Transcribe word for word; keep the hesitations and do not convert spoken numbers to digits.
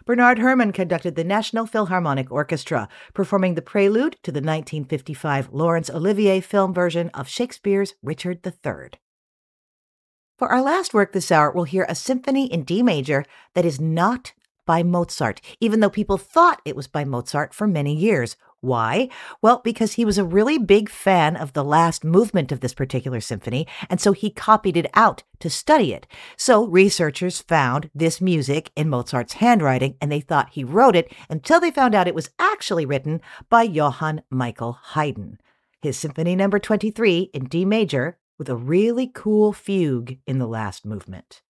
Bernard Herrmann conducted the National Philharmonic Orchestra, performing the prelude to the nineteen fifty-five Laurence Olivier film version of Shakespeare's Richard the Third. For our last work this hour, we'll hear a symphony in D major that is not by Mozart, even though people thought it was by Mozart for many years. Why? Well, because he was a really big fan of the last movement of this particular symphony, and so he copied it out to study it. So researchers found this music in Mozart's handwriting, and they thought he wrote it until they found out it was actually written by Johann Michael Haydn. His Symphony Number twenty-three in D major, with a really cool fugue in the last movement.